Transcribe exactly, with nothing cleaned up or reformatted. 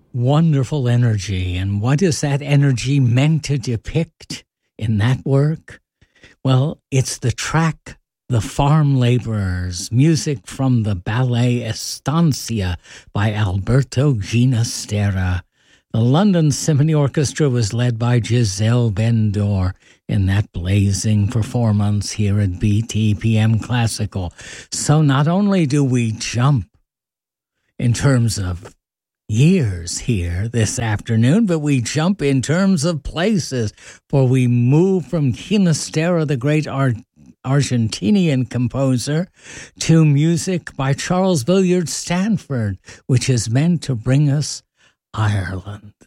Wonderful energy. And what is that energy meant to depict in that work? Well, it's the track The Farm Laborers, music from the ballet Estancia by Alberto Ginastera. The London Symphony Orchestra was led by Giselle Bendor in that blazing performance here at B T P M Classical. So not only do we jump in terms of years here this afternoon, but we jump in terms of places, for we move from Ginastera, the great Ar- Argentinian composer, to music by Charles Villiard Stanford, which is meant to bring us Ireland.